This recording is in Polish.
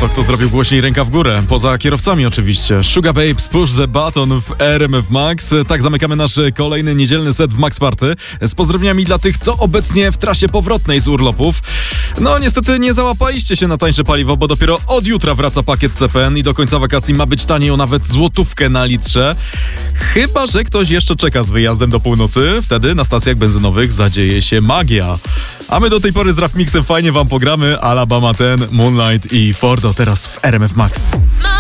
to kto zrobił głośniej ręka w górę. Poza kierowcami oczywiście. Sugar Babes, Push the Button w RMF Max. Tak zamykamy nasz kolejny niedzielny set w Max Party. Z pozdrowieniami dla tych, co obecnie w trasie powrotnej z urlopów. No niestety nie załapaliście się na tańsze paliwo, bo dopiero od jutra wraca pakiet CPN i do końca wakacji ma być taniej o nawet złotówkę na litrze. Chyba że ktoś jeszcze czeka z wyjazdem do północy. Wtedy na stacjach benzynowych zadzieje się magia. A my do tej pory z Raf Mixem fajnie wam pogramy. Alabama 10, Moonlight i Fordo teraz w RMF Max.